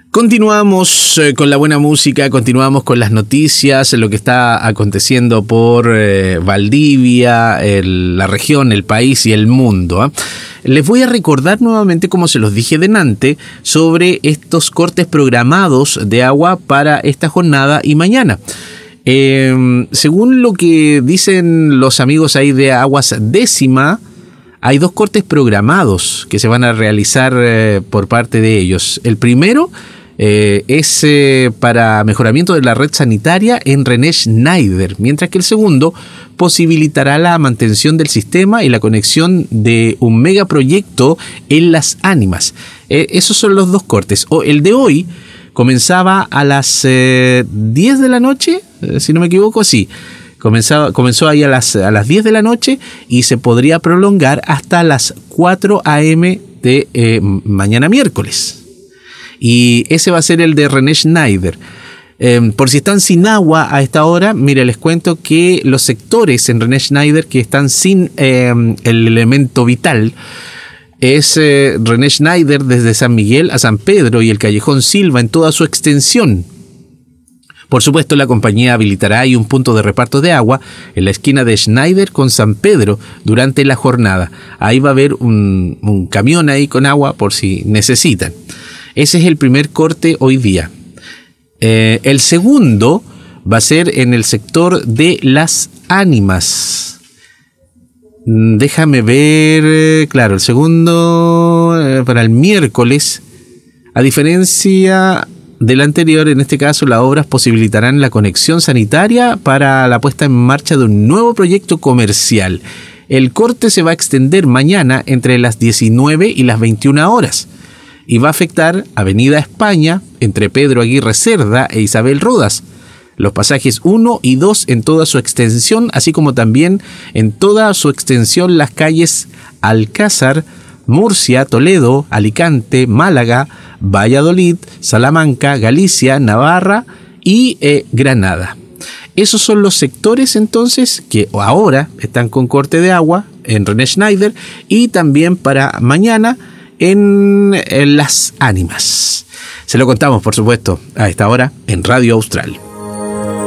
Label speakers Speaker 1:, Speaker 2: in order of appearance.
Speaker 1: Continuamos con la buena música, continuamos con las noticias, lo que está aconteciendo por Valdivia, la región, el país y el mundo. Les voy a recordar nuevamente, como se los dije delante, sobre estos cortes programados de agua para esta jornada y mañana. Según lo que dicen los amigos ahí de Aguas Décima, hay 2 cortes programados que se van a realizar por parte de ellos. El primero es para mejoramiento de la red sanitaria en René Schneider, mientras que el segundo posibilitará la mantención del sistema y la conexión de un megaproyecto en Las Ánimas. Esos son los 2 cortes. El de hoy comenzaba a las 10 de la noche, si no me equivoco, sí. Comenzó ahí a las 10 de la noche y se podría prolongar hasta las 4 a.m. de mañana miércoles. Y ese va a ser el de René Schneider. Por si están sin agua a esta hora, mire, les cuento que los sectores en René Schneider que están sin el elemento vital es René Schneider desde San Miguel a San Pedro y el Callejón Silva en toda su extensión. Por supuesto, la compañía habilitará ahí un punto de reparto de agua en la esquina de Schneider con San Pedro durante la jornada. Ahí va a haber un camión ahí con agua por si necesitan. Ese es el primer corte hoy día. El segundo va a ser en el sector de Las Ánimas. Déjame ver, claro, el segundo para el miércoles. A diferencia del anterior, en este caso las obras posibilitarán la conexión sanitaria para la puesta en marcha de un nuevo proyecto comercial. El corte se va a extender mañana entre las 19 y las 21 horas. Y va a afectar Avenida España, entre Pedro Aguirre Cerda e Isabel Rodas, los pasajes 1 y 2 en toda su extensión, así como también en toda su extensión las calles Alcázar, Murcia, Toledo, Alicante, Málaga, Valladolid, Salamanca, Galicia, Navarra y Granada. Esos son los sectores entonces que ahora están con corte de agua en René Schneider y también para mañana en Las Ánimas. Se lo contamos, por supuesto, a esta hora en Radio Austral.